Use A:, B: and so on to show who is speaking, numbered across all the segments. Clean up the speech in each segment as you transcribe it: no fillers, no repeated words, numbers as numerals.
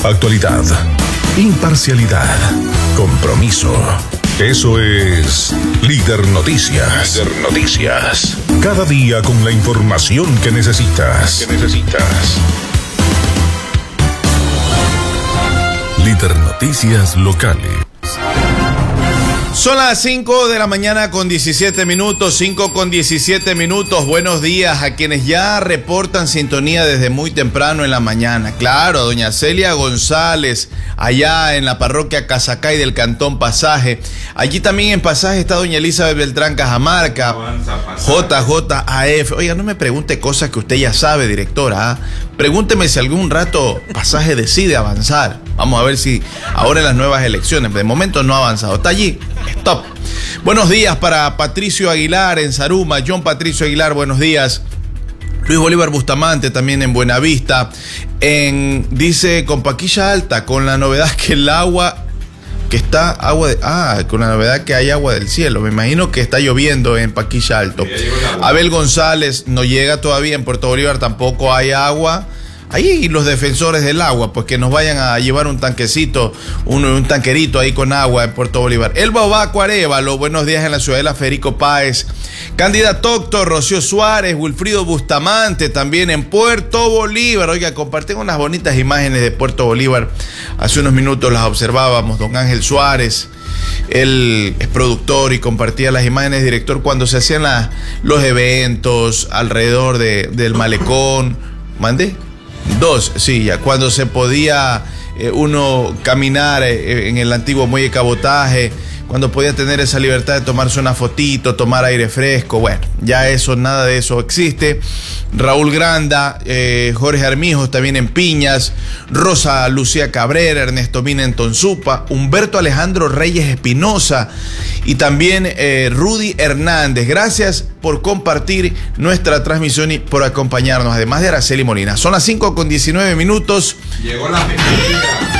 A: Actualidad, imparcialidad, compromiso. Eso es Líder Noticias. Líder Noticias. Cada día con la información que necesitas. Líder Noticias locales.
B: Son las 5 de la mañana con 17 minutos, 5 con 17 minutos. Buenos días a quienes ya reportan sintonía desde muy temprano en la mañana. Claro, doña Celia González, allá en la parroquia Casacay del Cantón Pasaje. Allí también en Pasaje está doña Elizabeth Beltrán Cajamarca, JJAF. Oiga, no me pregunte cosas que usted ya sabe, directora, ¿ah? Pregúnteme si algún rato Pasaje decide avanzar. Vamos a ver si ahora en las nuevas elecciones. De momento no ha avanzado. Está allí. Stop. Buenos días para Patricio Aguilar en Zaruma. John Patricio Aguilar, buenos días. Luis Bolívar Bustamante también en Buenavista. Dice con Paquilla Alta, con la novedad que el agua que está con la novedad que hay agua del cielo. Me imagino que está lloviendo en Paquilla Alto. Abel González, no llega todavía en Puerto Bolívar, tampoco hay agua. Ahí los defensores del agua, pues que nos vayan a llevar un tanquecito, un tanquerito ahí con agua en Puerto Bolívar. Elba Obaco Arévalo, buenos días en la Ciudadela Federico Páez. Cándida Tocto, Rocío Suárez, Wilfrido Bustamante también en Puerto Bolívar. Oiga, comparten unas bonitas imágenes de Puerto Bolívar. Hace unos minutos las observábamos. Don Ángel Suárez, él es productor y compartía las imágenes, director, cuando se hacían los eventos alrededor del malecón. ¿Mandé? Ya cuando se podía uno caminar en el antiguo muelle Cabotaje, cuando podía tener esa libertad de tomarse una fotito, tomar aire fresco. Bueno, ya eso, nada de eso existe. Raúl Granda, Jorge Armijos también en Piñas, Rosa Lucía Cabrera, Ernesto Mina en Tonsupa, Humberto Alejandro Reyes Espinosa y también Rudy Hernández. Gracias por compartir nuestra transmisión y por acompañarnos, además de Araceli Molina. Son las 5 con 19 minutos.
C: Llegó la fiscalía.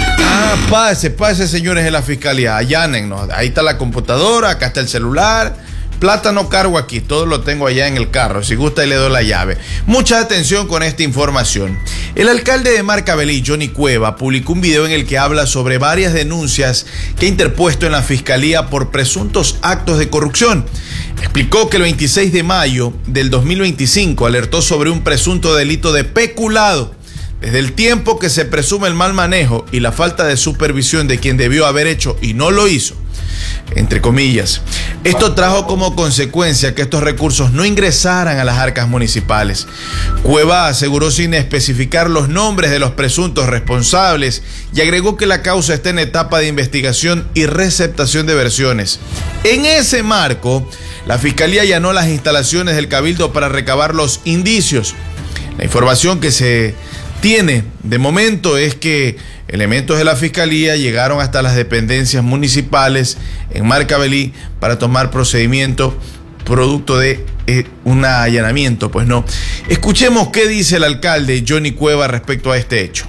B: Pase, señores de la fiscalía, allánennos. Ahí está la computadora, acá está el celular. Plata no cargo aquí, todo lo tengo allá en el carro. Si gusta, ahí le doy la llave. Mucha atención con esta información. El alcalde de Marcavelí, Johnny Cueva, publicó un video en el que habla sobre varias denuncias que ha interpuesto en la fiscalía por presuntos actos de corrupción. Explicó que el 26 de mayo del 2025 alertó sobre un presunto delito de peculado. Desde el tiempo que se presume el mal manejo y la falta de supervisión de quien debió haber hecho y no lo hizo, entre comillas, esto trajo como consecuencia que estos recursos no ingresaran a las arcas municipales. Cueva aseguró sin especificar los nombres de los presuntos responsables y agregó que la causa está en etapa de investigación y receptación de versiones. En ese marco, la Fiscalía allanó las instalaciones del Cabildo para recabar los indicios. La información que se tiene de momento es que elementos de la Fiscalía llegaron hasta las dependencias municipales en Marcavelí para tomar procedimiento producto de un allanamiento. Pues no. Escuchemos qué dice el alcalde Johnny Cueva respecto a este hecho.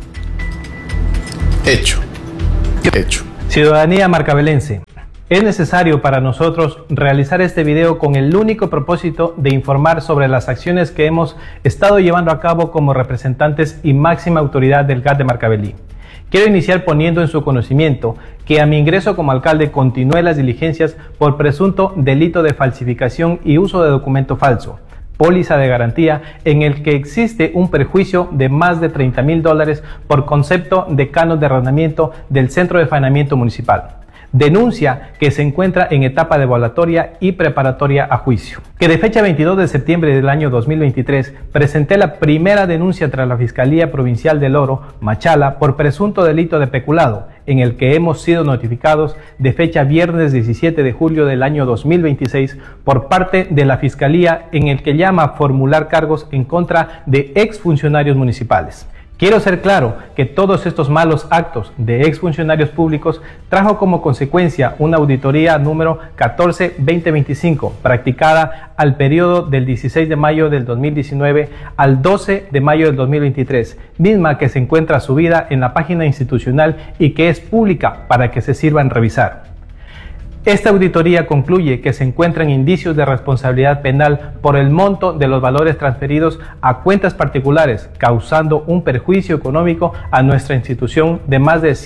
D: Ciudadanía marcavelense. Es necesario para nosotros realizar este video con el único propósito de informar sobre las acciones que hemos estado llevando a cabo como representantes y máxima autoridad del GAT de Marcavelí. Quiero iniciar poniendo en su conocimiento que a mi ingreso como alcalde continué las diligencias por presunto delito de falsificación y uso de documento falso, póliza de garantía en el que existe un perjuicio de más de $30,000 por concepto de canon de arrendamiento del Centro de Faenamiento Municipal. Denuncia que se encuentra en etapa de evaluatoria y preparatoria a juicio. Que de fecha 22 de septiembre del año 2023 presenté la primera denuncia tras la Fiscalía Provincial del Oro, Machala, por presunto delito de peculado, en el que hemos sido notificados de fecha viernes 17 de julio del año 2026 por parte de la Fiscalía, en el que llama a formular cargos en contra de exfuncionarios municipales. Quiero ser claro que todos estos malos actos de exfuncionarios públicos trajo como consecuencia una auditoría número 14-2025 practicada al periodo del 16 de mayo del 2019 al 12 de mayo del 2023, misma que se encuentra subida en la página institucional y que es pública para que se sirvan revisar. Esta auditoría concluye que se encuentran indicios de responsabilidad penal por el monto de los valores transferidos a cuentas particulares, causando un perjuicio económico a nuestra institución de más de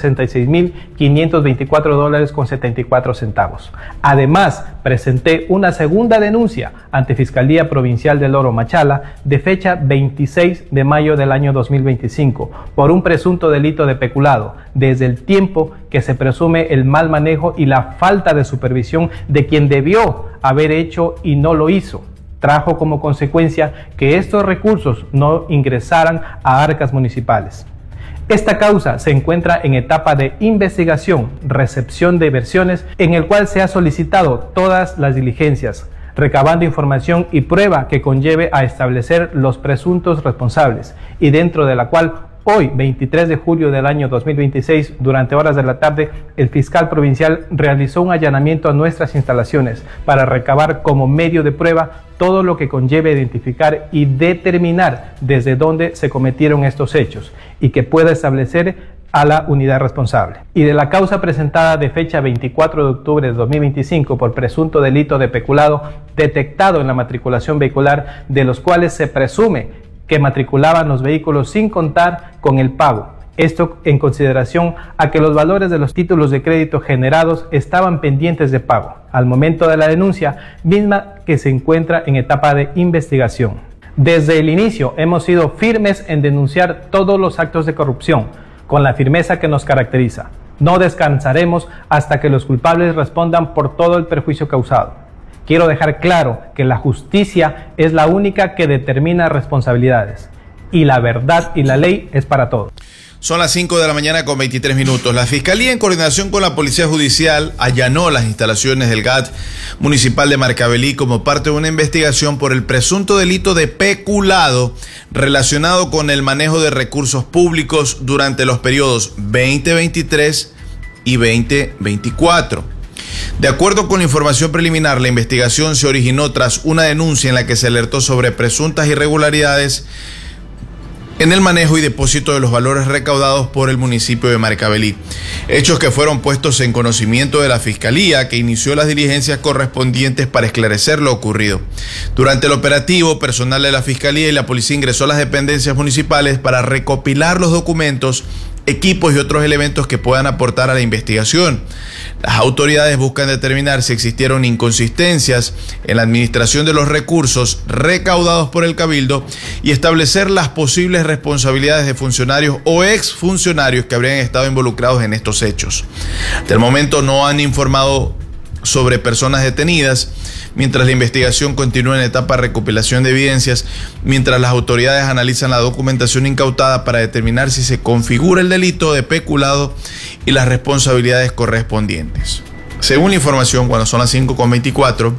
D: $166.524.74. Además, presenté una segunda denuncia ante Fiscalía Provincial del Oro Machala de fecha 26 de mayo del año 2025 por un presunto delito de peculado, desde el tiempo que se presume el mal manejo y la falta de supervisión de quien debió haber hecho y no lo hizo. Trajo como consecuencia que estos recursos no ingresaran a arcas municipales. Esta causa se encuentra en etapa de investigación, recepción de versiones, en el cual se ha solicitado todas las diligencias, recabando información y prueba que conlleve a establecer los presuntos responsables, y dentro de la cual hoy, 23 de julio del año 2026, durante horas de la tarde, el fiscal provincial realizó un allanamiento a nuestras instalaciones para recabar como medio de prueba todo lo que conlleve identificar y determinar desde dónde se cometieron estos hechos y que pueda establecer a la unidad responsable. Y de la causa presentada de fecha 24 de octubre de 2025 por presunto delito de peculado detectado en la matriculación vehicular, de los cuales se presume que matriculaban los vehículos sin contar con el pago. Esto en consideración a que los valores de los títulos de crédito generados estaban pendientes de pago al momento de la denuncia, misma que se encuentra en etapa de investigación. Desde el inicio hemos sido firmes en denunciar todos los actos de corrupción, con la firmeza que nos caracteriza. No descansaremos hasta que los culpables respondan por todo el perjuicio causado. Quiero dejar claro que la justicia es la única que determina responsabilidades, y la verdad y la ley es para todos.
B: Son las 5 de la mañana con 23 minutos. La Fiscalía, en coordinación con la Policía Judicial, allanó las instalaciones del GAT municipal de Marcavelí como parte de una investigación por el presunto delito de peculado relacionado con el manejo de recursos públicos durante los periodos 2023 y 2024. De acuerdo con la información preliminar, la investigación se originó tras una denuncia en la que se alertó sobre presuntas irregularidades en el manejo y depósito de los valores recaudados por el municipio de Marcavelí. Hechos que fueron puestos en conocimiento de la Fiscalía, que inició las diligencias correspondientes para esclarecer lo ocurrido. Durante el operativo, personal de la Fiscalía y la Policía ingresó a las dependencias municipales para recopilar los documentos, equipos y otros elementos que puedan aportar a la investigación. Las autoridades buscan determinar si existieron inconsistencias en la administración de los recursos recaudados por el Cabildo y establecer las posibles responsabilidades de funcionarios o exfuncionarios que habrían estado involucrados en estos hechos. Hasta el momento no han informado sobre personas detenidas, mientras la investigación continúa en etapa de recopilación de evidencias, mientras las autoridades analizan la documentación incautada para determinar si se configura el delito de peculado y las responsabilidades correspondientes. Según la información, cuando son las 5:24,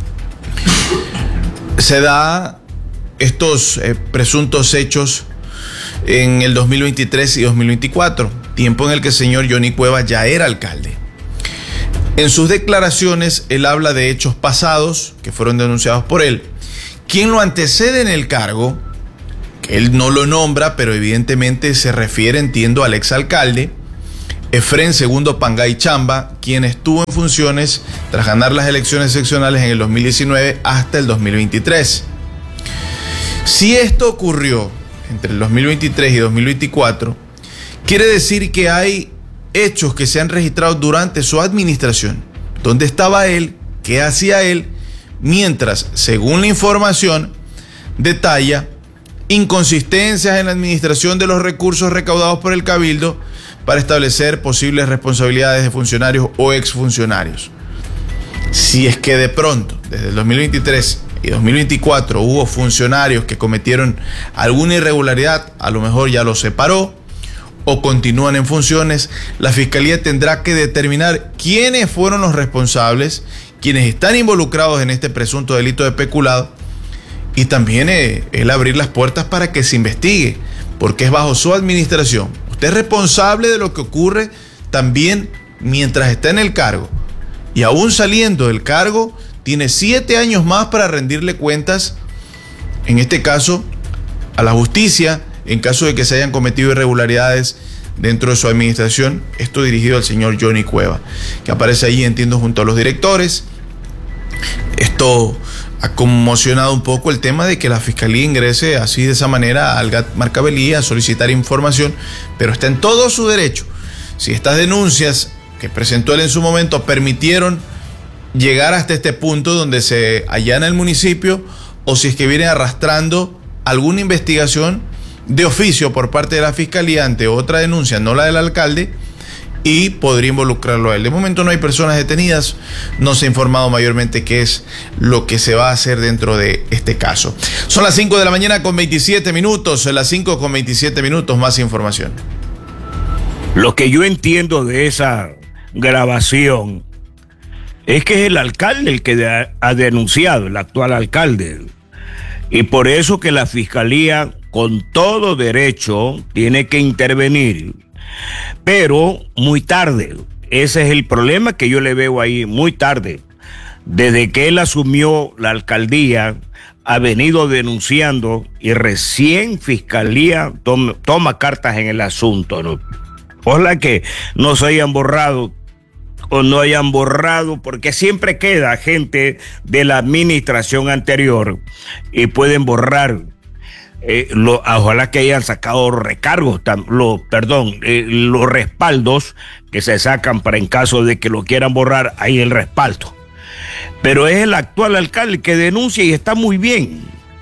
B: se da estos presuntos hechos en el 2023 y 2024, tiempo en el que el señor Johnny Cuevas ya era alcalde. En sus declaraciones, él habla de hechos pasados que fueron denunciados por él. Quien lo antecede en el cargo, que él no lo nombra, pero evidentemente se refiere, entiendo, al exalcalde, Efrén Segundo Pangay Chamba, quien estuvo en funciones tras ganar las elecciones seccionales en el 2019 hasta el 2023. Si esto ocurrió entre el 2023 y 2024, quiere decir que hay hechos que se han registrado durante su administración. ¿Dónde estaba él? ¿Qué hacía él? Mientras, según la información, detalla inconsistencias en la administración de los recursos recaudados por el Cabildo para establecer posibles responsabilidades de funcionarios o exfuncionarios. Si es que de pronto, desde el 2023 y 2024, hubo funcionarios que cometieron alguna irregularidad, a lo mejor ya los separó o continúan en funciones, la Fiscalía tendrá que determinar quiénes fueron los responsables, quienes están involucrados en este presunto delito de peculado, y también el abrir las puertas para que se investigue, porque es bajo su administración. Usted es responsable de lo que ocurre también mientras está en el cargo, y aún saliendo del cargo, tiene 7 años más para rendirle cuentas, en este caso, a la justicia, en caso de que se hayan cometido irregularidades dentro de su administración. Esto dirigido al señor Johnny Cueva, que aparece ahí, entiendo, junto a los directores. Esto ha conmocionado un poco el tema de que la fiscalía ingrese así, de esa manera, al GAT Marcavelí a solicitar información, pero está en todo su derecho. Si estas denuncias que presentó él en su momento permitieron llegar hasta este punto donde se allana el municipio, o si es que viene arrastrando alguna investigación de oficio por parte de la fiscalía ante otra denuncia, no la del alcalde, y podría involucrarlo a él. De momento no hay personas detenidas, no se ha informado mayormente qué es lo que se va a hacer dentro de este caso. Son las 5 de la mañana con 27 minutos, las 5 con 27 minutos, más información.
C: Lo que yo entiendo de esa grabación es que es el alcalde el que ha denunciado, el actual alcalde, y por eso que la fiscalía con todo derecho tiene que intervenir, pero muy tarde. Ese es el problema que yo le veo ahí, muy tarde. Desde que él asumió la alcaldía, ha venido denunciando y recién fiscalía toma cartas en el asunto, ¿no? Ojalá que no se hayan borrado o no hayan borrado, porque siempre queda gente de la administración anterior y pueden borrar. Ojalá que hayan sacado recargos, los respaldos que se sacan para en caso de que lo quieran borrar, ahí el respaldo. Pero es el actual alcalde que denuncia y está muy bien,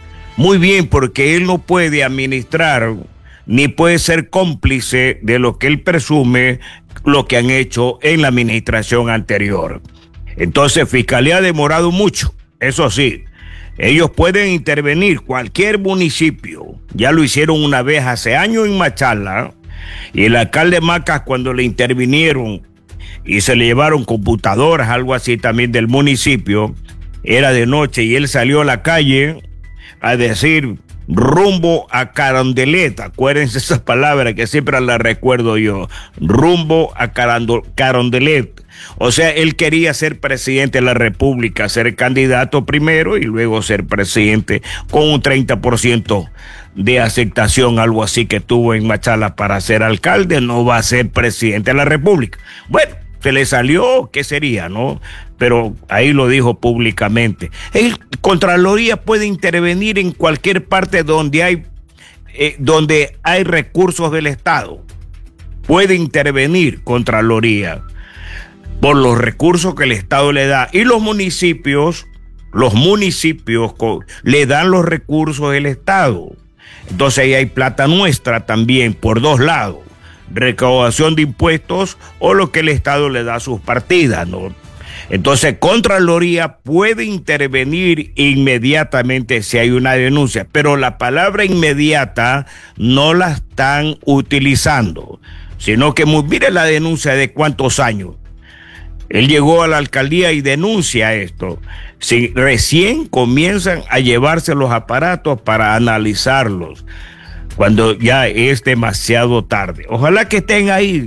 C: porque él no puede administrar ni puede ser cómplice de lo que él presume lo que han hecho en la administración anterior. Entonces, Fiscalía ha demorado mucho, eso sí. Ellos pueden intervenir, cualquier municipio. Ya lo hicieron una vez hace años en Machala, y el alcalde Macas, cuando le intervinieron y se le llevaron computadoras, algo así también del municipio, era de noche y él salió a la calle a decir rumbo a Carondelet. Acuérdense esas palabras que siempre las recuerdo yo, rumbo a Carondelet. O sea, él quería ser presidente de la República, ser candidato primero y luego ser presidente, con un 30% de aceptación, algo así que tuvo en Machala para ser alcalde. No va a ser presidente de la República. Bueno, se le salió, ¿qué sería, no? Pero ahí lo dijo públicamente. El Contraloría puede intervenir en cualquier parte donde hay recursos del Estado. Puede intervenir Contraloría por los recursos que el Estado le da. Y los municipios le dan los recursos del Estado. Entonces ahí hay plata nuestra también por dos lados. Recaudación de impuestos o lo que el Estado le da a sus partidas, ¿no? Entonces, Contraloría puede intervenir inmediatamente si hay una denuncia, pero la palabra inmediata no la están utilizando, sino que mire la denuncia de cuántos años. Él llegó a la alcaldía y denuncia esto. Si recién comienzan a llevarse los aparatos para analizarlos, cuando ya es demasiado tarde. Ojalá que estén ahí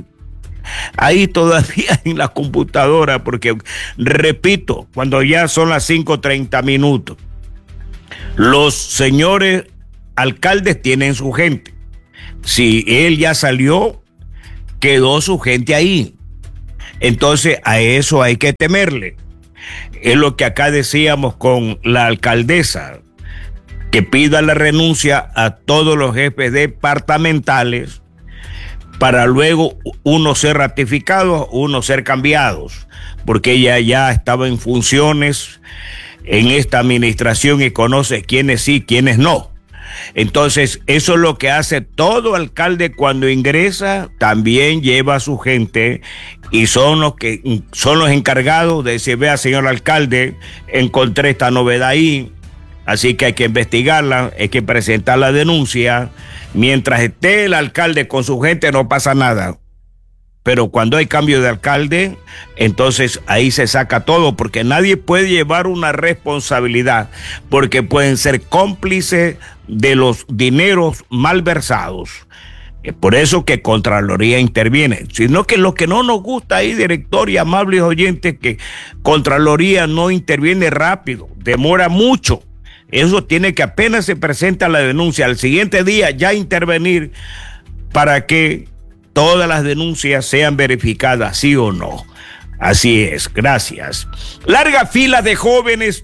C: todavía en la computadora, porque, repito, cuando ya son las 5:30 minutos, los señores alcaldes tienen su gente. Si él ya salió, quedó su gente ahí. Entonces, a eso hay que temerle. Es lo que acá decíamos con la alcaldesa, que pida la renuncia a todos los jefes departamentales para luego uno ser ratificados, uno ser cambiados, porque ella ya estaba en funciones en esta administración y conoce quiénes sí, quiénes no. Entonces, eso es lo que hace todo alcalde cuando ingresa, también lleva a su gente y son los encargados de decir, vea, señor alcalde, encontré esta novedad ahí, así que hay que investigarla, hay que presentar la denuncia. Mientras esté el alcalde con su gente no pasa nada. Pero cuando hay cambio de alcalde, entonces ahí se saca todo, porque nadie puede llevar una responsabilidad, porque pueden ser cómplices de los dineros malversados. Es por eso que Contraloría interviene. Sino que lo que no nos gusta ahí, director y amables oyentes, que Contraloría no interviene rápido, demora mucho. Eso tiene que, apenas se presenta la denuncia, al siguiente día ya intervenir para que todas las denuncias sean verificadas, sí o no. Así es, gracias. Larga fila de jóvenes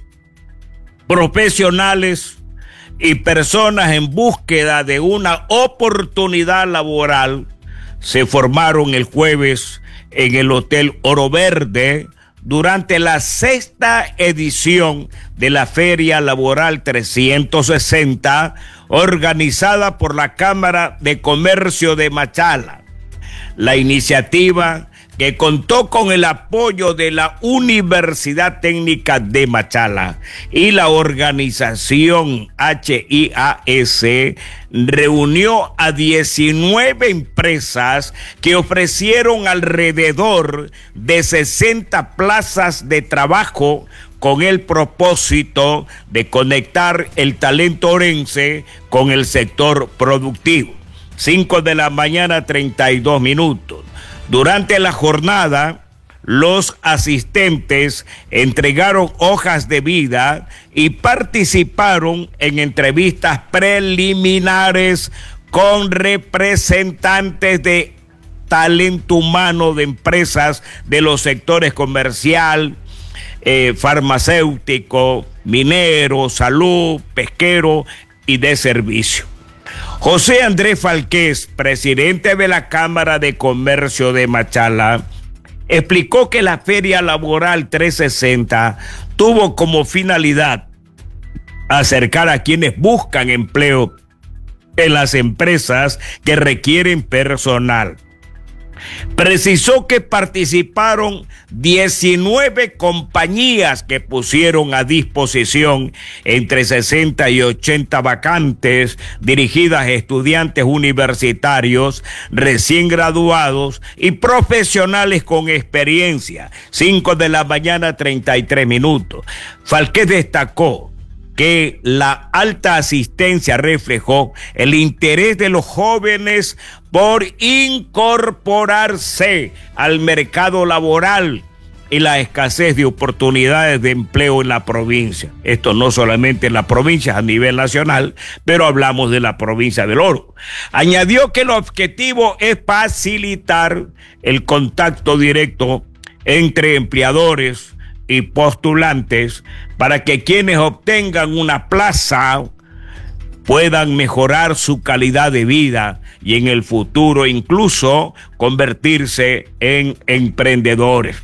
C: profesionales y personas en búsqueda de una oportunidad laboral se formaron el jueves en el Hotel Oro Verde durante la 6ª edición de la Feria Laboral 360 organizada por la Cámara de Comercio de Machala. La iniciativa, que contó con el apoyo de la Universidad Técnica de Machala y la organización HIAS, reunió a 19 empresas que ofrecieron alrededor de 60 plazas de trabajo con el propósito de conectar el talento orense con el sector productivo. 5 de la mañana, 32 minutos. Durante la jornada, los asistentes entregaron hojas de vida y participaron en entrevistas preliminares con representantes de talento humano de empresas de los sectores comercial, farmacéutico, minero, salud, pesquero y de servicio. José Andrés Falqués, presidente de la Cámara de Comercio de Machala, explicó que la Feria Laboral 360 tuvo como finalidad acercar a quienes buscan empleo en las empresas que requieren personal. Precisó que participaron 19 compañías que pusieron a disposición entre 60 y 80 vacantes dirigidas a estudiantes universitarios, recién graduados y profesionales con experiencia. 5 de la mañana, 33 minutos. Falqués destacó que la alta asistencia reflejó el interés de los jóvenes por incorporarse al mercado laboral y la escasez de oportunidades de empleo en la provincia. Esto no solamente en la provincia, a nivel nacional, pero hablamos de la provincia del Oro. Añadió que el objetivo es facilitar el contacto directo entre empleadores y postulantes para que quienes obtengan una plaza puedan mejorar su calidad de vida y en el futuro incluso convertirse en emprendedores.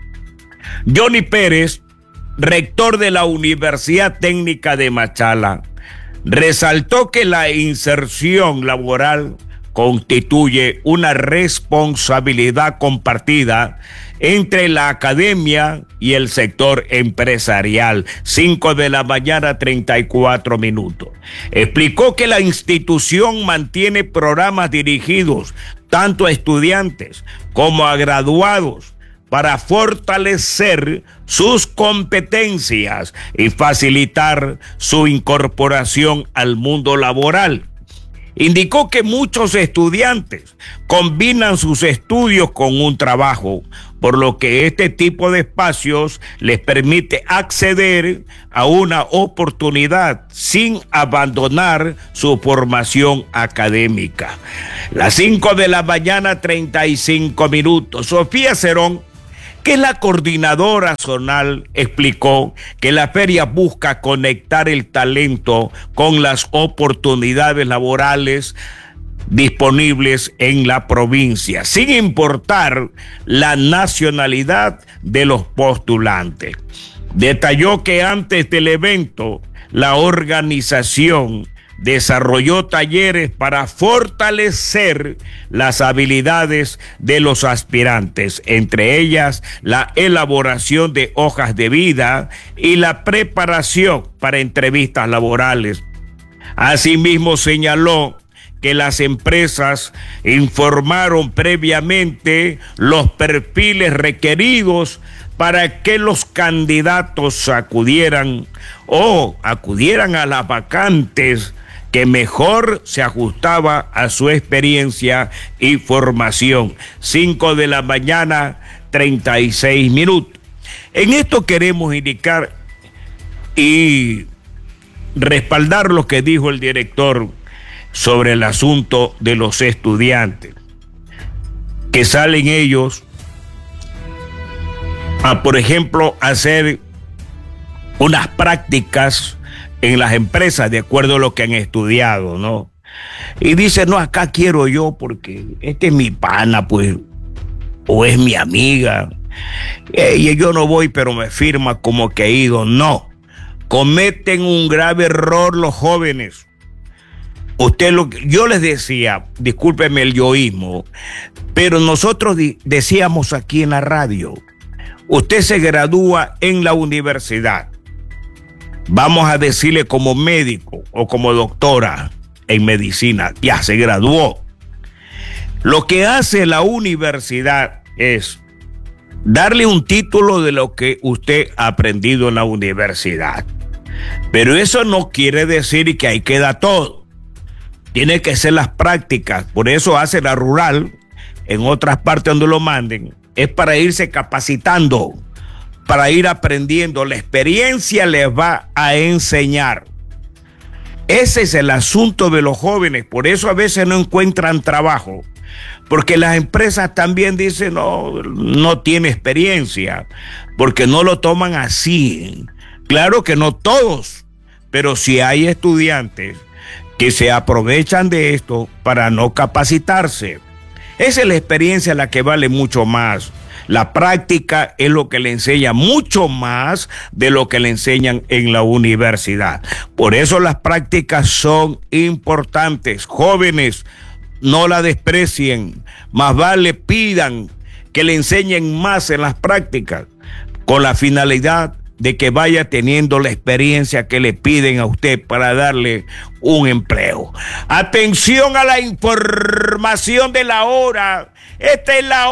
C: Johnny Pérez, rector de la Universidad Técnica de Machala, resaltó que la inserción laboral constituye una responsabilidad compartida entre la academia y el sector empresarial. 5 de la mañana, 34 minutos. Explicó que la institución mantiene programas dirigidos tanto a estudiantes como a graduados para fortalecer sus competencias y facilitar su incorporación al mundo laboral. Indicó que muchos estudiantes combinan sus estudios con un trabajo, por lo que este tipo de espacios les permite acceder a una oportunidad sin abandonar su formación académica. Las 5 de la mañana, 35 minutos. Sofía Cerón, que es la coordinadora zonal, explicó que la feria busca conectar el talento con las oportunidades laborales disponibles en la provincia, sin importar la nacionalidad de los postulantes. Detalló que antes del evento, la organización desarrolló talleres para fortalecer las habilidades de los aspirantes, entre ellas la elaboración de hojas de vida y la preparación para entrevistas laborales. Asimismo, señaló que las empresas informaron previamente los perfiles requeridos para que los candidatos acudieran a las vacantes que mejor se ajustaba a su experiencia y formación. 5 de la mañana, 36 minutos. En esto queremos indicar y respaldar lo que dijo el director sobre el asunto de los estudiantes. que salen ellos a, por ejemplo, hacer unas prácticas en las empresas de acuerdo a lo que han estudiado, ¿no? Y dicen, no, acá quiero yo porque este es mi pana, pues, o es mi amiga. Y yo no voy, pero me firma como que he ido. No, cometen un grave error los jóvenes. Yo les decía, discúlpenme el yoísmo, pero nosotros decíamos aquí en la radio, usted se gradúa en la universidad, vamos a decirle como médico o como doctora en medicina, ya se graduó. Lo que hace la universidad es darle un título de lo que usted ha aprendido en la universidad. Pero eso no quiere decir que ahí queda todo. Tiene que ser las prácticas. Por eso hace la rural, en otras partes donde lo manden, es para irse capacitando, para ir aprendiendo. La experiencia les va a enseñar. Ese es el asunto de los jóvenes. Por eso a veces no encuentran trabajo. Porque las empresas también dicen, no tiene experiencia, porque no lo toman así. Claro que no todos, pero sí hay estudiantes que se aprovechan de esto para no capacitarse. Esa es la experiencia la que vale mucho más. La práctica es lo que le enseña mucho más de lo que le enseñan en la universidad. Por eso las prácticas son importantes. Jóvenes, no la desprecien, más vale pidan que le enseñen más en las prácticas, con la finalidad de que vaya teniendo la experiencia que le piden a usted para darle un empleo. Atención a la información de la hora. Esta es la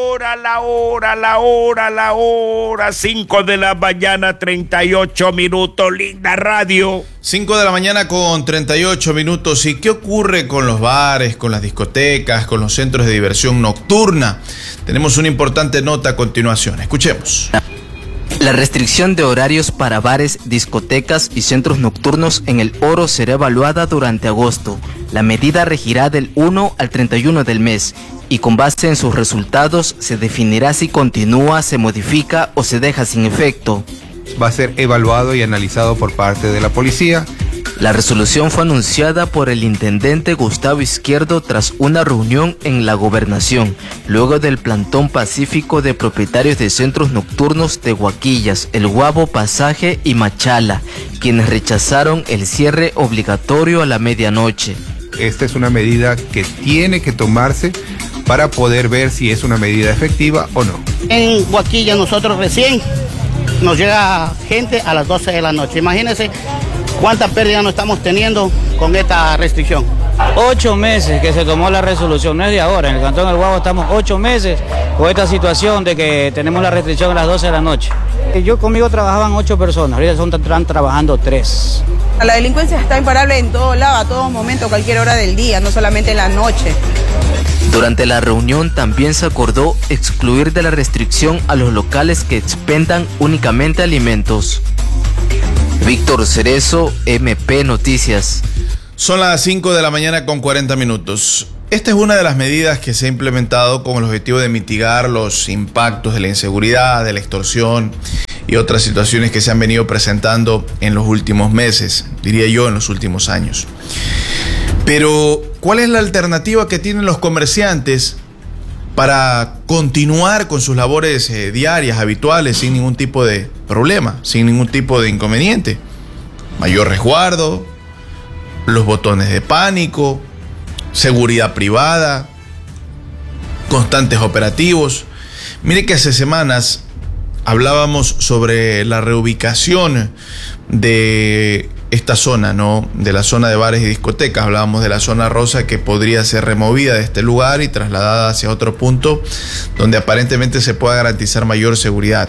C: hora, 5 de la mañana, 38 minutos, linda radio.
B: 5 de la mañana con 38 minutos. ¿Y qué ocurre con los bares, con las discotecas, con los centros de diversión nocturna? Tenemos una importante nota a continuación. Escuchemos.
E: La restricción de horarios para bares, discotecas y centros nocturnos en el Oro será evaluada durante agosto. La medida regirá del 1 al 31 del mes y con base en sus resultados se definirá si continúa, se modifica o se deja sin efecto.
F: Va a ser evaluado y analizado por parte de la policía.
E: La resolución fue anunciada por el intendente Gustavo Izquierdo tras una reunión en la gobernación, luego del plantón pacífico de propietarios de centros nocturnos de Huaquillas, El Guabo, Pasaje y Machala, quienes rechazaron el cierre obligatorio a la medianoche.
F: Esta es una medida que tiene que tomarse para poder ver si es una medida efectiva o no.
G: En Huaquillas nosotros recién nos llega gente a las 12 de la noche. Imagínense cuánta pérdida nos estamos teniendo con esta restricción.
H: 8 meses que se tomó la resolución, no es de ahora. En el Cantón del Guabo estamos 8 meses con esta situación de que tenemos la restricción a las 12 de la noche. Conmigo trabajaban 8 personas, ahorita están trabajando 3.
I: La delincuencia está imparable en todo lado, a todo momento, a cualquier hora del día, no solamente en la noche.
E: Durante la reunión también se acordó excluir de la restricción a los locales que expendan únicamente alimentos. Víctor Cerezo, MP Noticias.
B: Son las 5 de la mañana con 40 minutos. Esta es una de las medidas que se ha implementado con el objetivo de mitigar los impactos de la inseguridad, de la extorsión y otras situaciones que se han venido presentando en los últimos meses, diría yo, en los últimos años. Pero, ¿cuál es la alternativa que tienen los comerciantes para continuar con sus labores diarias, habituales, sin ningún tipo de problema, sin ningún tipo de inconveniente? Mayor resguardo, los botones de pánico, seguridad privada, constantes operativos. Mire que hace semanas hablábamos sobre la reubicación de esta zona, ¿no? De la zona de bares y discotecas. Hablábamos de la zona rosa que podría ser removida de este lugar y trasladada hacia otro punto donde aparentemente se pueda garantizar mayor seguridad.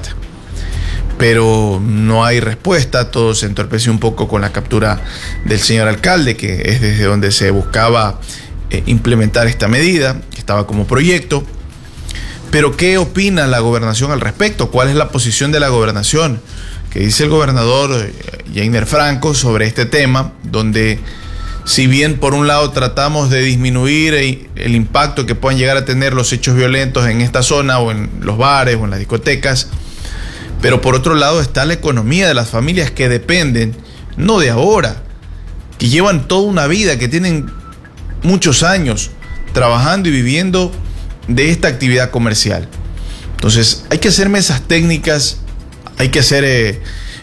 B: Pero no hay respuesta, todo se entorpeció un poco con la captura del señor alcalde, que es desde donde se buscaba implementar esta medida, que estaba como proyecto. Pero ¿qué opina la gobernación al respecto? ¿Cuál es la posición de la gobernación? ¿Qué dice el gobernador Jainer Franco sobre este tema, donde si bien por un lado tratamos de disminuir el impacto que puedan llegar a tener los hechos violentos en esta zona o en los bares o en las discotecas, pero por otro lado está la economía de las familias que dependen, no de ahora, que llevan toda una vida, que tienen muchos años trabajando y viviendo de esta actividad comercial. Entonces hay que hacer mesas técnicas, hay que hacer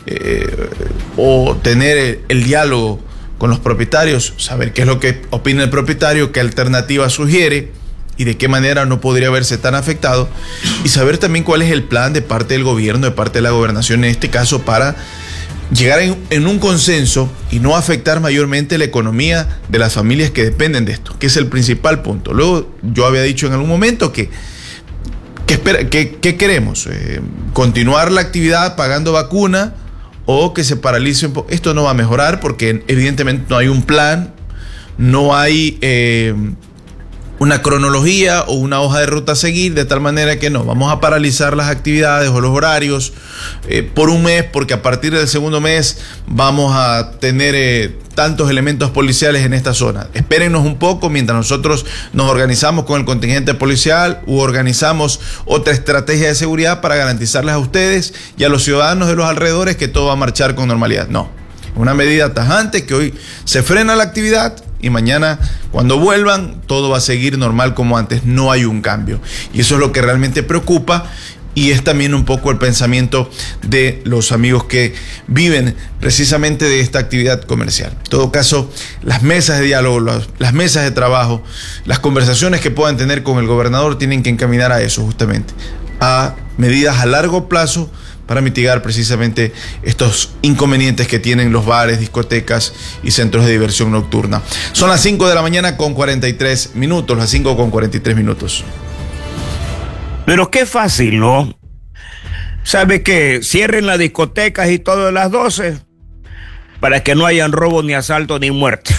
B: o tener el diálogo con los propietarios, saber qué es lo que opina el propietario, qué alternativa sugiere y de qué manera no podría verse tan afectado, y saber también cuál es el plan de parte del gobierno, de parte de la gobernación en este caso, para llegar en un consenso y no afectar mayormente la economía de las familias que dependen de esto, que es el principal punto. Luego yo había dicho en algún momento que queremos, continuar la actividad pagando vacuna o que se paralice un poco. Esto no va a mejorar porque evidentemente no hay un plan, no hay una cronología o una hoja de ruta a seguir, de tal manera que no, vamos a paralizar las actividades o los horarios por un mes, porque a partir del segundo mes vamos a tener tantos elementos policiales en esta zona. Espérennos un poco mientras nosotros nos organizamos con el contingente policial u organizamos otra estrategia de seguridad para garantizarles a ustedes y a los ciudadanos de los alrededores que todo va a marchar con normalidad. No, una medida tajante que hoy se frena la actividad y mañana cuando vuelvan todo va a seguir normal como antes, no hay un cambio. Y eso es lo que realmente preocupa y es también un poco el pensamiento de los amigos que viven precisamente de esta actividad comercial. En todo caso, las mesas de diálogo, las mesas de trabajo, las conversaciones que puedan tener con el gobernador tienen que encaminar a eso justamente, a medidas a largo plazo para mitigar precisamente estos inconvenientes que tienen los bares, discotecas y centros de diversión nocturna. Son las 5 de la mañana con 43 minutos, las 5 con 43 minutos.
C: Pero qué fácil, ¿no? ¿Sabe que cierren las discotecas y todo a las 12 para que no hayan robo, ni asalto, ni muerte?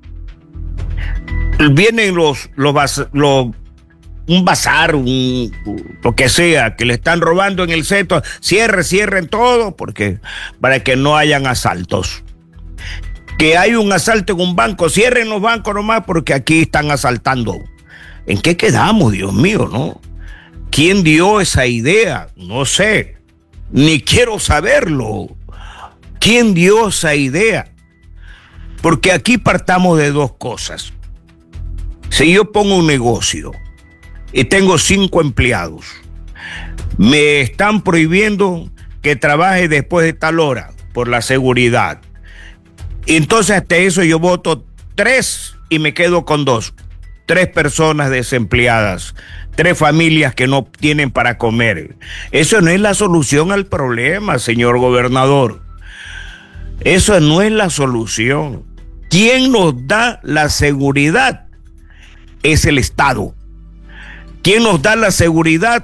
C: Vienen un bazar, lo que sea, que le están robando en el centro, cierren todo, porque para que no hayan asaltos. Que hay un asalto en un banco, cierren los bancos nomás, porque aquí están asaltando. ¿En qué quedamos, Dios mío, no? ¿Quién dio esa idea? No sé, ni quiero saberlo. ¿Quién dio esa idea? Porque aquí partamos de dos cosas. Si yo pongo un negocio y tengo 5 empleados, me están prohibiendo que trabaje después de tal hora por la seguridad. Entonces hasta eso yo voto 3 y me quedo con 2. 3 personas desempleadas, 3 familias que no tienen para comer. Eso no es la solución al problema, señor gobernador. Eso no es la solución. ¿Quién nos da la seguridad? Es el Estado. ¿Quién nos da la seguridad?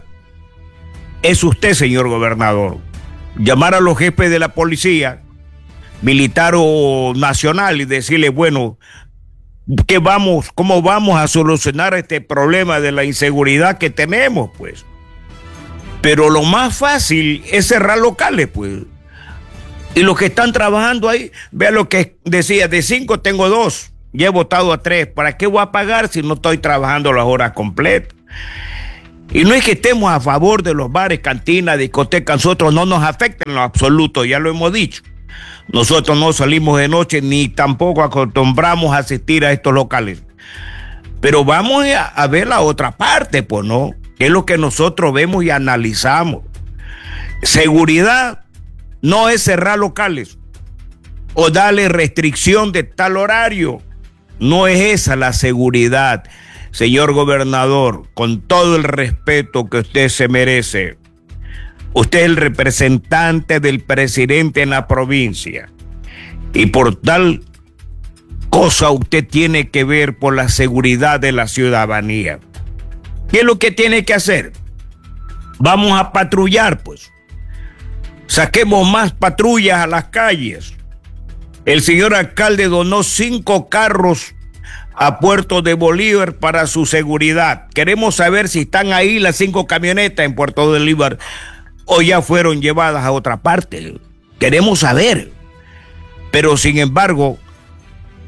C: Es usted, señor gobernador. Llamar a los jefes de la policía, militar o nacional, y decirle, bueno, ¿cómo vamos a solucionar este problema de la inseguridad que tenemos, pues? Pero lo más fácil es cerrar locales, pues. Y los que están trabajando ahí, vea lo que decía, de 5 tengo 2, ya he votado a 3. ¿Para qué voy a pagar si no estoy trabajando las horas completas? Y no es que estemos a favor de los bares, cantinas, discotecas, nosotros no nos afecta en lo absoluto, ya lo hemos dicho. Nosotros no salimos de noche ni tampoco acostumbramos a asistir a estos locales. Pero vamos a ver la otra parte, pues, ¿no? Que es lo que nosotros vemos y analizamos. Seguridad no es cerrar locales o darle restricción de tal horario. No es esa la seguridad. Señor gobernador, con todo el respeto que usted se merece, usted es el representante del presidente en la provincia y por tal cosa usted tiene que ver por la seguridad de la ciudadanía. ¿Qué es lo que tiene que hacer? Vamos a patrullar, pues. Saquemos más patrullas a las calles. El señor alcalde donó 5 carros a Puerto de Bolívar para su seguridad. Queremos saber si están ahí las 5 camionetas en Puerto de Bolívar o ya fueron llevadas a otra parte. Queremos saber. Pero sin embargo,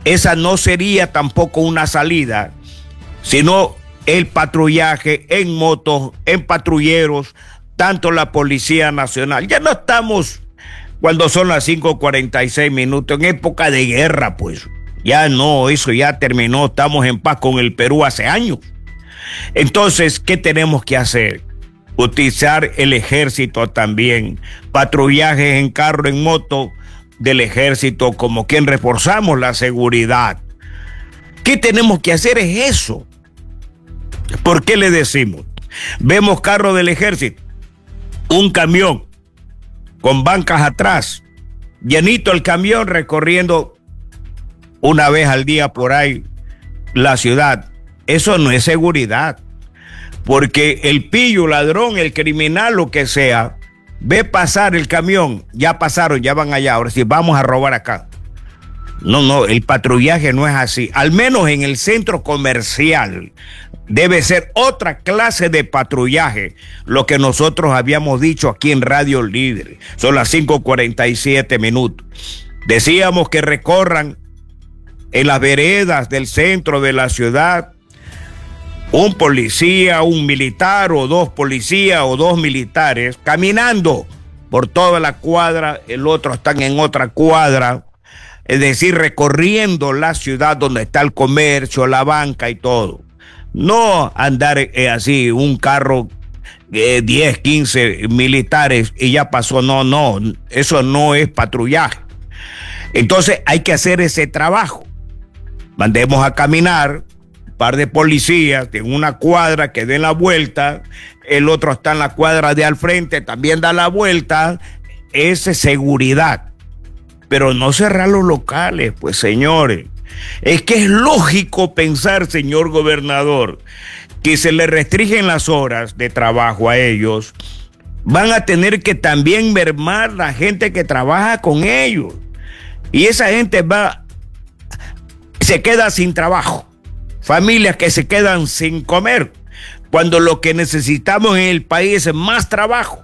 C: esa no sería tampoco una salida, sino el patrullaje en motos, en patrulleros, tanto la Policía Nacional. Ya no estamos, cuando son las 5:46, en época de guerra, pues. Ya no, eso ya terminó, estamos en paz con el Perú hace años. Entonces, ¿qué tenemos que hacer? Utilizar el ejército también, patrullajes en carro, en moto del ejército, como quien reforzamos la seguridad. ¿Qué tenemos que hacer? Es eso. ¿Por qué le decimos? Vemos carro del ejército, un camión con bancas atrás, llenito el camión, recorriendo una vez al día por ahí la ciudad. Eso no es seguridad, porque el pillo, ladrón, el criminal, lo que sea, ve pasar el camión, ya pasaron, ya van allá, ahora sí vamos a robar acá. No, el patrullaje no es así. Al menos en el centro comercial debe ser otra clase de patrullaje, lo que nosotros habíamos dicho aquí en Radio Líder. Son las 5:47. Decíamos que recorran en las veredas del centro de la ciudad un policía, un militar, o dos policías o dos militares caminando por toda la cuadra, el otro están en otra cuadra, es decir, recorriendo la ciudad donde está el comercio, la banca y todo. No andar así, un carro, 10, 15 militares y ya pasó. No, eso no es patrullaje. Entonces hay que hacer ese trabajo. Mandemos a caminar un par de policías en una cuadra que den la vuelta, el otro está en la cuadra de al frente, también da la vuelta. Es seguridad. Pero no cerrar los locales, pues, señores. Es que es lógico pensar, señor gobernador, que se le restringen las horas de trabajo a ellos. Van a tener que también mermar la gente que trabaja con ellos. Y esa gente se queda sin trabajo. Familias que se quedan sin comer, cuando lo que necesitamos en el país es más trabajo.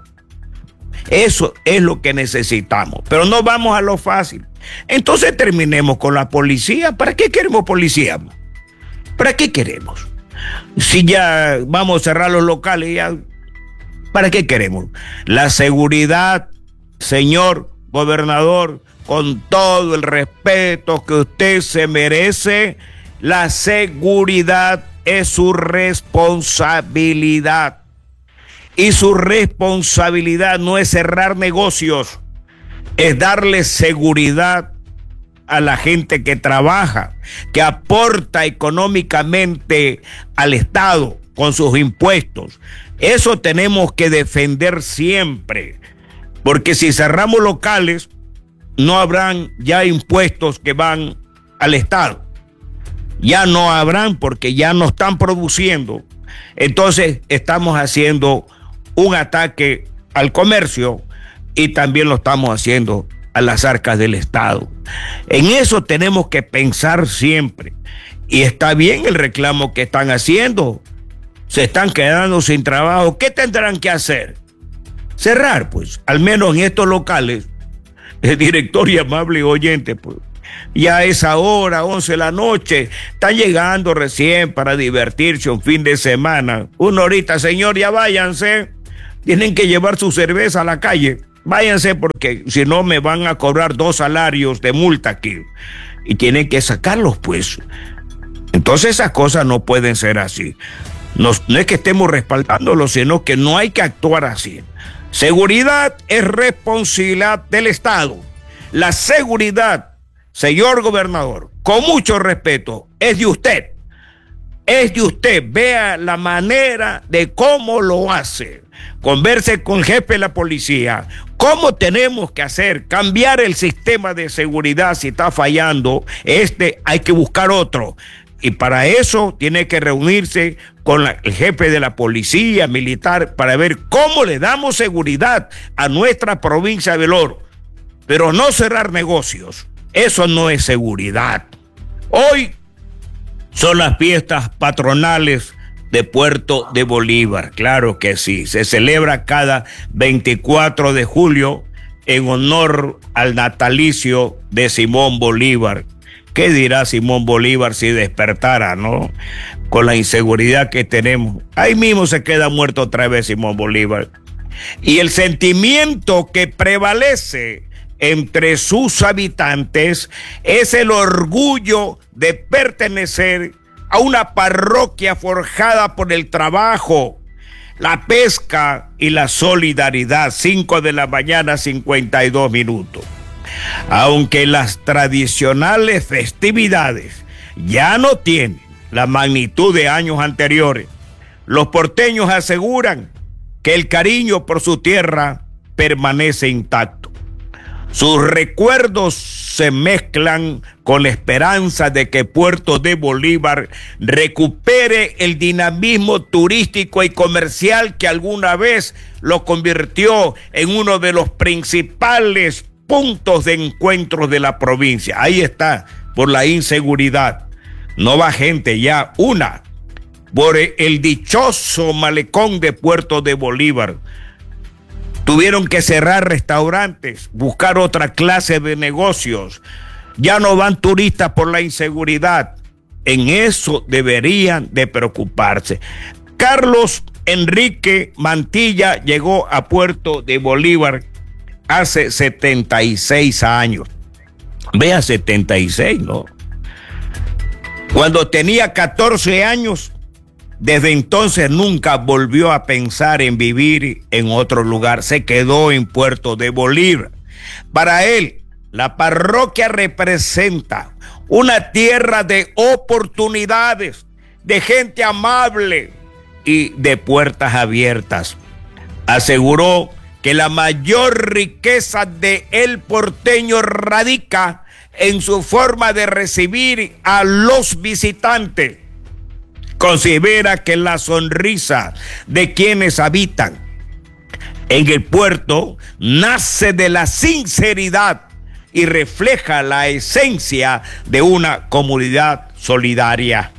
C: Eso es lo que necesitamos, pero no vamos a lo fácil. Entonces terminemos con la policía. ¿Para qué queremos policía? ¿Para qué queremos? Si ya vamos a cerrar los locales, ya, ¿para qué queremos? La seguridad, señor gobernador, con todo el respeto que usted se merece, la seguridad es su responsabilidad. Y su responsabilidad no es cerrar negocios, es darle seguridad a la gente que trabaja, que aporta económicamente al Estado con sus impuestos. Eso tenemos que defender siempre, porque si cerramos locales, no habrán ya impuestos que van al Estado. Ya no habrán, porque ya no están produciendo. Entonces estamos haciendo un ataque al comercio y también lo estamos haciendo a las arcas del Estado. En eso tenemos que pensar siempre. Y está bien el reclamo que están haciendo. Se están quedando sin trabajo. ¿Qué tendrán que hacer? Cerrar, pues, al menos en estos locales. El director y amable oyente, pues, ya a esa hora, 11 de la noche, están llegando recién para divertirse un fin de semana. Una horita, señor, ya váyanse. Tienen que llevar su cerveza a la calle. Váyanse, porque si no me van a cobrar 2 salarios de multa aquí. Y tienen que sacarlos, pues. Entonces esas cosas no pueden ser así. No es que estemos respaldándolo, sino que no hay que actuar así. Seguridad es responsabilidad del Estado. La seguridad, señor gobernador, con mucho respeto, es de usted. Es de usted. Vea la manera de cómo lo hace. Converse con el jefe de la policía. ¿Cómo tenemos que hacer? Cambiar el sistema de seguridad. Si está fallando hay que buscar otro. Y para eso tiene que reunirse con el jefe de la policía militar para ver cómo le damos seguridad a nuestra provincia del Oro. Pero no cerrar negocios. Eso no es seguridad. Hoy son las fiestas patronales de Puerto de Bolívar. Claro que sí. Se celebra cada 24 de julio en honor al natalicio de Simón Bolívar, ¿Qué dirá Simón Bolívar si despertara, no? Con la inseguridad que tenemos. Ahí mismo se queda muerto otra vez Simón Bolívar. Y el sentimiento que prevalece entre sus habitantes es el orgullo de pertenecer a una parroquia forjada por el trabajo, la pesca y la solidaridad. 5 de la mañana, 52 minutos. Aunque las tradicionales festividades ya no tienen la magnitud de años anteriores, los porteños aseguran que el cariño por su tierra permanece intacto. Sus recuerdos se mezclan con la esperanza de que Puerto de Bolívar recupere el dinamismo turístico y comercial que alguna vez lo convirtió en uno de los principales puntos de encuentro de la provincia. Ahí está, por la inseguridad. No va gente ya, por el dichoso malecón de Puerto de Bolívar. Tuvieron que cerrar restaurantes, buscar otra clase de negocios. Ya no van turistas por la inseguridad. En eso deberían de preocuparse. Carlos Enrique Mantilla llegó a Puerto de Bolívar hace 76 años. Vea, 76, ¿no? Cuando tenía 14 años, desde entonces nunca volvió a pensar en vivir en otro lugar. Se quedó en Puerto de Bolívar. Para él, la parroquia representa una tierra de oportunidades, de gente amable y de puertas abiertas. Aseguró que la mayor riqueza de el porteño radica en su forma de recibir a los visitantes. Considera que la sonrisa de quienes habitan en el puerto nace de la sinceridad y refleja la esencia de una comunidad solidaria.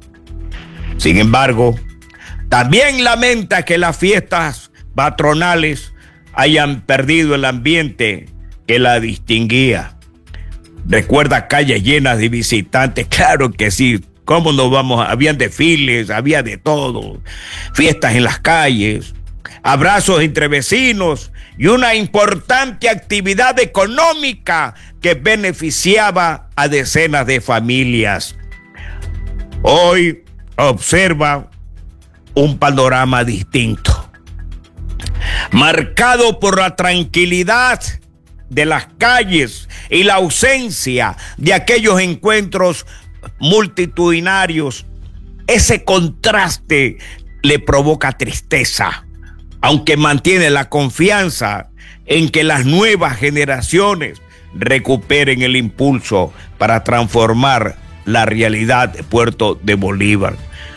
C: Sin embargo, también lamenta que las fiestas patronales hayan perdido el ambiente que la distinguía. Recuerda calles llenas de visitantes, claro que sí. ¿Cómo nos vamos? Habían desfiles, había de todo, fiestas en las calles, abrazos entre vecinos y una importante actividad económica que beneficiaba a decenas de familias. Hoy observa un panorama distinto, marcado por la tranquilidad de las calles y la ausencia de aquellos encuentros multitudinarios. Ese contraste le provoca tristeza, aunque mantiene la confianza en que las nuevas generaciones recuperen el impulso para transformar la realidad de Puerto de Bolívar.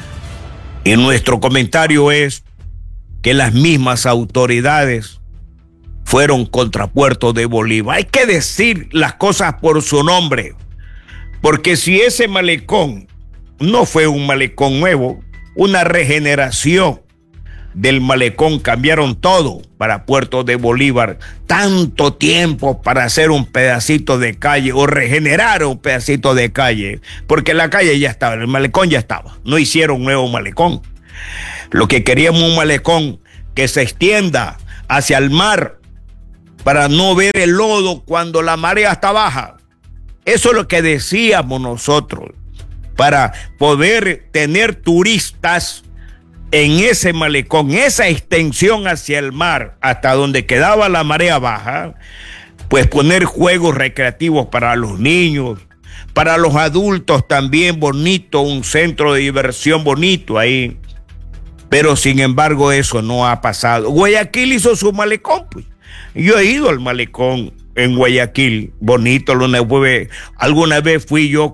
C: Y nuestro comentario es que las mismas autoridades fueron contra Puerto de Bolívar. Hay que decir las cosas por su nombre. Porque si ese malecón no fue un malecón nuevo, una regeneración del malecón, cambiaron todo para Puerto de Bolívar, tanto tiempo para hacer un pedacito de calle o regenerar un pedacito de calle, porque la calle ya estaba, el malecón ya estaba, no hicieron un nuevo malecón. Lo que queríamos un malecón que se extienda hacia el mar para no ver el lodo cuando la marea está baja. Eso es lo que decíamos nosotros, para poder tener turistas en ese malecón, esa extensión hacia el mar, hasta donde quedaba la marea baja, pues poner juegos recreativos para los niños, para los adultos también bonito, un centro de diversión bonito ahí. Pero sin embargo eso no ha pasado. Guayaquil hizo su malecón, pues. Yo he ido al malecón en Guayaquil, bonito. Alguna vez fui yo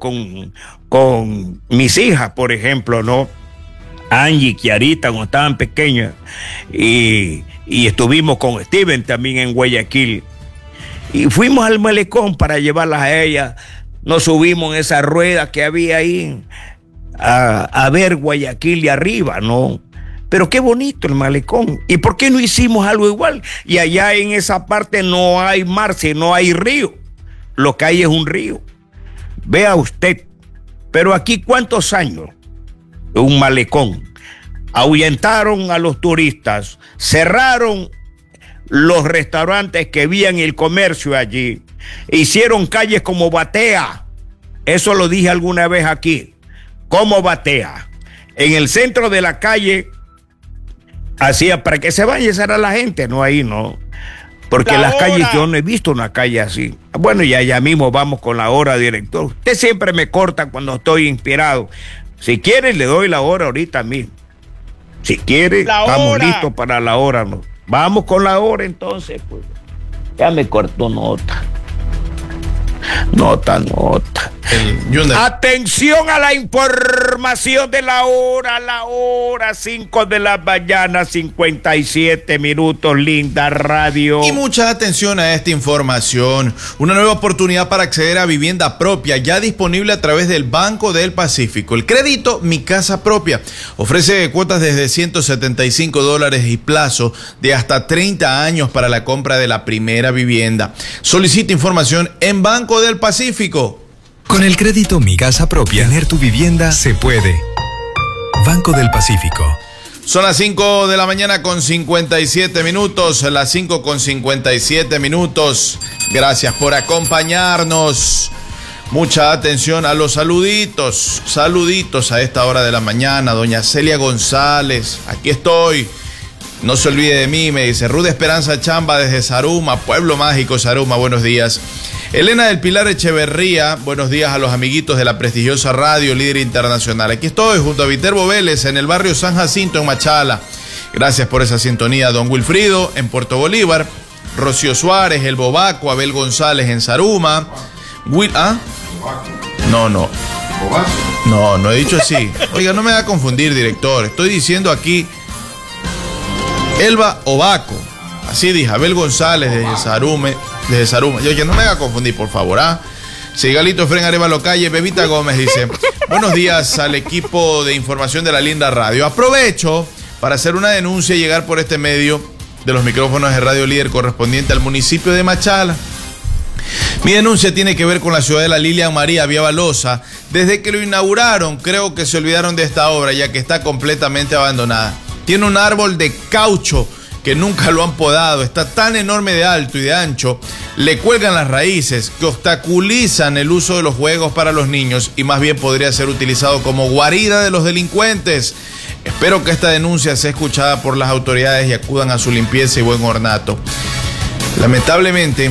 C: con mis hijas, por ejemplo, ¿no? Angie y Kiarita, cuando estaban pequeñas, y estuvimos con Steven también en Guayaquil, y fuimos al malecón para llevarlas a ellas. Nos subimos en esa rueda que había ahí a ver Guayaquil de arriba, ¿no? Pero qué bonito el malecón. ¿Y por qué no hicimos algo igual? Y allá en esa parte no hay mar, sino hay río. Lo que hay es un río. Vea usted, pero aquí ¿cuántos años? Un malecón. Ahuyentaron a los turistas, cerraron los restaurantes que habían el comercio allí, hicieron calles como Batea. Eso lo dije alguna vez aquí, como Batea. En el centro de la calle hacía para que se vaya a la gente, no ahí no. Porque las calles, yo no he visto una calle así. Bueno, y allá mismo vamos con la hora, director. Usted siempre me corta cuando estoy inspirado. Si quiere, le doy la hora ahorita mismo. Si quiere, estamos listos para la hora, ¿no? Vamos con la hora entonces, pues. Ya me cortó nota. Nota. Atención a la información de la hora 5 de la mañana, 57 minutos, linda radio.
B: Y mucha atención a esta información. Una nueva oportunidad para acceder a vivienda propia, ya disponible a través del Banco del Pacífico. El crédito Mi Casa Propia ofrece cuotas desde $175 y plazo de hasta 30 años para la compra de la primera vivienda. Solicita información en Banco del Pacífico.
J: Con el crédito Mi Casa Propia, tener tu vivienda se puede. Banco del Pacífico.
B: Son las 5 de la mañana con 57 minutos, las 5 con 57 minutos. Gracias por acompañarnos. Mucha atención a los saluditos. Saluditos a esta hora de la mañana. Doña Celia González, aquí estoy. No se olvide de mí, me dice. Ruda Esperanza Chamba desde Zaruma, Pueblo Mágico, Zaruma, buenos días. Elena del Pilar Echeverría, buenos días a los amiguitos de la prestigiosa radio Líder Internacional. Aquí estoy junto a Viterbo Vélez en el barrio San Jacinto en Machala. Gracias por esa sintonía. Don Wilfrido en Puerto Bolívar, Rocío Suárez, El Bobaco, Abel González en Zaruma. No he dicho así. Oiga, no me va a confundir, director. Estoy diciendo aquí Elba Obaco. Así dije, Abel González desde Zaruma. Yo que no me haga confundir, por favor. Sigalito Efren Arevalo Calle, Bebita Gómez dice: buenos días al equipo de información de la linda radio. Aprovecho para hacer una denuncia y llegar por este medio de los micrófonos de Radio Líder correspondiente al municipio de Machala. Mi denuncia tiene que ver con la ciudadela Lilian María Viavalosa. Desde que lo inauguraron, creo que se olvidaron de esta obra, ya que está completamente abandonada. Tiene un árbol de caucho que nunca lo han podado, está tan enorme de alto y de ancho, le cuelgan las raíces que obstaculizan el uso de los juegos para los niños y más bien podría ser utilizado como guarida de los delincuentes. Espero que esta denuncia sea escuchada por las autoridades y acudan a su limpieza y buen ornato. Lamentablemente,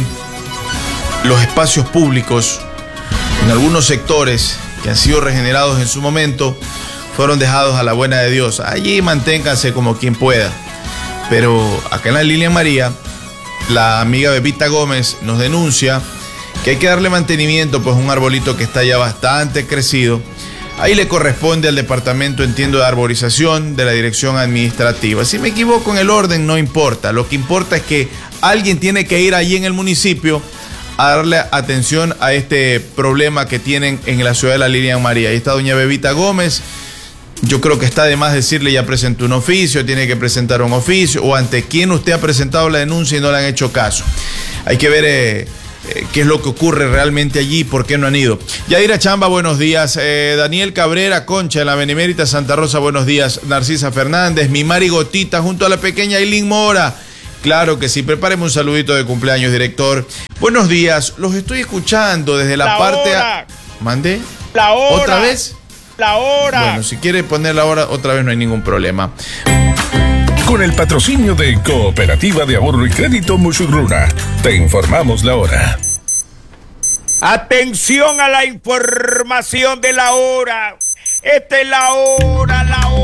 B: los espacios públicos en algunos sectores que han sido regenerados en su momento fueron dejados a la buena de Dios. Allí manténganse como quien pueda. Pero acá en la Lilian María, la amiga Bebita Gómez nos denuncia que hay que darle mantenimiento, pues un arbolito que está ya bastante crecido. Ahí le corresponde al departamento, entiendo, de arborización de la dirección administrativa. Si me equivoco en el orden, no importa. Lo que importa es que alguien tiene que ir allí en el municipio a darle atención a este problema que tienen en la ciudad de la Lilian María. Ahí está doña Bebita Gómez. Yo creo que está de más decirle, ya presentó un oficio, tiene que presentar un oficio, o ante quién usted ha presentado la denuncia y no le han hecho caso. Hay que ver qué es lo que ocurre realmente allí y por qué no han ido. Yadira Chamba, buenos días. Daniel Cabrera Concha, en la Benemérita Santa Rosa, buenos días. Narcisa Fernández, mi Mari Gotita, junto a la pequeña Eileen Mora. Claro que sí, prepáreme un saludito de cumpleaños, director. Buenos días, los estoy escuchando desde la parte... ¿Mandé?
K: La hora.
B: ¿Otra vez?
K: La hora.
B: Bueno, si quiere poner la hora otra vez no hay ningún problema.
A: Con el patrocinio de Cooperativa de Ahorro y Crédito Musurruna, te informamos la hora.
C: Atención a la información de la hora. Esta es la hora.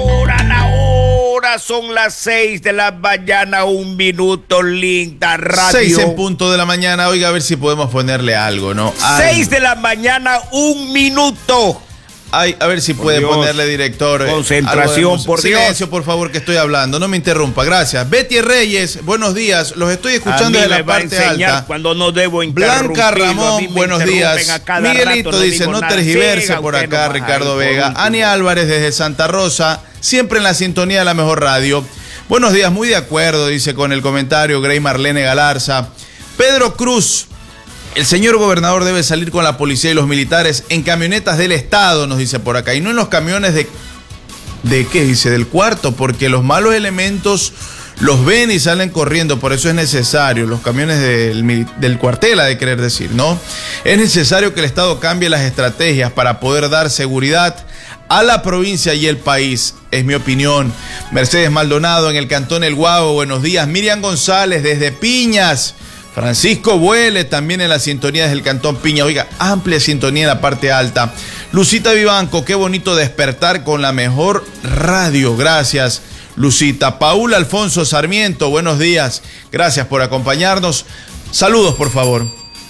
C: Son las 6 de la mañana, 1 minuto, linda radio.
B: 6 en punto de la mañana. Oiga, a ver si podemos ponerle algo, ¿no?
C: 6 de la mañana, 1 minuto.
B: Ay, a ver si puede ponerle, director.
C: Concentración, por Dios.
B: Silencio, por favor, que estoy hablando. No me interrumpa. Gracias. Betty Reyes, buenos días. Los estoy escuchando desde la parte alta.
C: Cuando no debo interrumpir.
B: Blanca Ramón, buenos días. Miguelito dice, no tergiverse por acá, Ricardo Vega. Ani Álvarez desde Santa Rosa, siempre en la sintonía de la mejor radio. Buenos días, muy de acuerdo, dice con el comentario Grey Marlene Galarza. Pedro Cruz, El señor gobernador debe salir con la policía y los militares en camionetas del Estado, nos dice por acá, y no en los camiones ¿de qué? Dice, del cuarto, porque los malos elementos los ven y salen corriendo, por eso es necesario, los camiones del cuartel, ha de querer decir, ¿no? Es necesario que el Estado cambie las estrategias para poder dar seguridad a la provincia y el país, es mi opinión. Mercedes Maldonado en el Cantón El Guavo, buenos días. Miriam González desde Piñas. Francisco Buele también en la sintonía desde el Cantón Piña. Oiga, amplia sintonía en la parte alta. Lucita Vivanco, qué bonito despertar con la mejor radio. Gracias, Lucita. Paul Alfonso Sarmiento, buenos días. Gracias por acompañarnos. Saludos, por favor.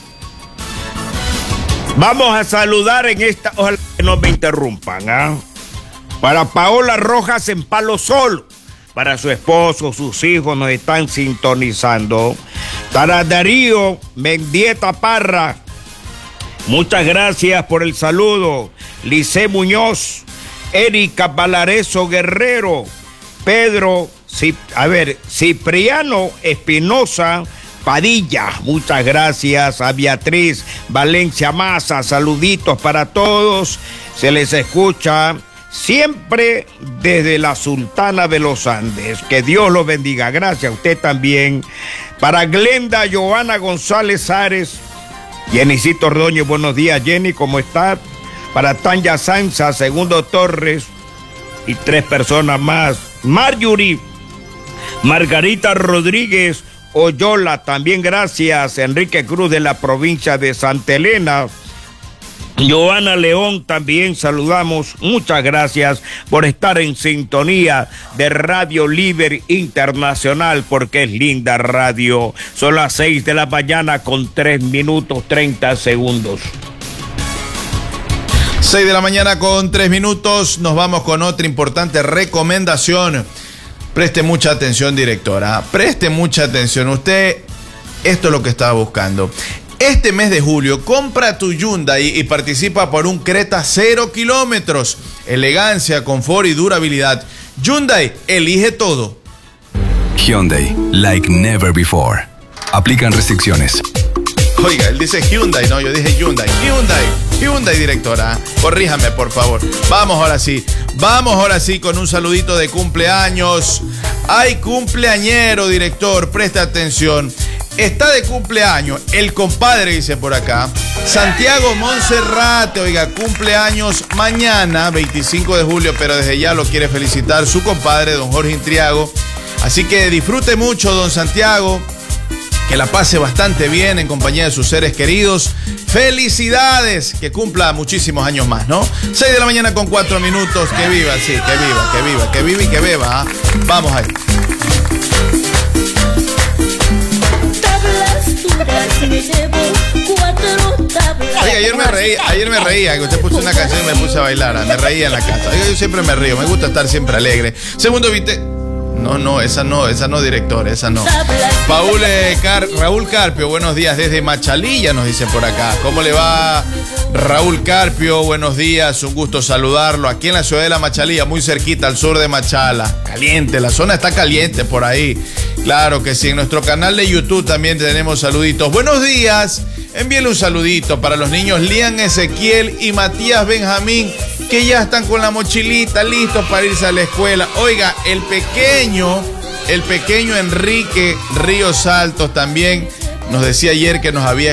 C: Vamos a saludar en esta... Ojalá que no me interrumpan, ¿ah? Para Paola Rojas en Palo Sol. Para su esposo, sus hijos nos están sintonizando. Para Darío Mendieta Parra, muchas gracias por el saludo. Lice Muñoz, Erika Valareso Guerrero, Pedro, Cipriano Espinosa Padilla, muchas gracias. A Beatriz Valencia Maza, saluditos para todos. Se les escucha siempre desde la Sultana de los Andes. Que Dios los bendiga. Gracias a usted también. Para Glenda Joana González Ares, Jenicito Ordóñez, buenos días, Jenny, ¿cómo está? Para Tanya Sanza, Segundo Torres y 3 personas más. Marjorie, Margarita Rodríguez Oyola, también gracias. Enrique Cruz de la provincia de Santa Elena. Joana León también saludamos, muchas gracias por estar en sintonía de Radio Libre Internacional, porque es linda radio. Son las 6 de la mañana con 3 minutos 30 segundos.
B: 6 de la mañana con 3 minutos, nos vamos con otra importante recomendación. Preste mucha atención, directora, preste mucha atención. Usted, esto es lo que estaba buscando. Este mes de julio, compra tu Hyundai y participa por un Creta 0 kilómetros. Elegancia, confort y durabilidad. Hyundai, elige todo.
J: Hyundai, like never before. Aplican restricciones.
B: Oiga, él dice Hyundai, no, yo dije Hyundai. Hyundai, directora. Corríjame, por favor. Vamos ahora sí con un saludito de cumpleaños. Ay, cumpleañero, director, presta atención. Está de cumpleaños el compadre, dice por acá, Santiago Monserrate. Oiga, cumpleaños mañana, 25 de julio, pero desde ya lo quiere felicitar su compadre, don Jorge Intriago. Así que disfrute mucho, don Santiago, que la pase bastante bien en compañía de sus seres queridos. Felicidades, que cumpla muchísimos años más, ¿no? 6 de la mañana con 4 minutos, que viva, sí, que viva y que beba, ¿eh? Vamos ahí. Oye, ayer me reía, que usted puso una canción y me puse a bailar, me reía en la casa. Oiga, yo siempre me río, me gusta estar siempre alegre. Segundo, viste. Esa no, director, esa no. Raúl Carpio, buenos días desde Machalilla, nos dice por acá. ¿Cómo le va, Raúl Carpio? Buenos días, un gusto saludarlo. Aquí en la ciudad de La Machalilla, muy cerquita, al sur de Machala. Caliente, la zona está caliente por ahí. Claro que sí, en nuestro canal de YouTube también tenemos saluditos. Buenos días, envíele un saludito para los niños Lian Ezequiel y Matías Benjamín, que ya están con la mochilita listos para irse a la escuela. Oiga, el pequeño Enrique Ríos Altos también nos decía ayer que nos había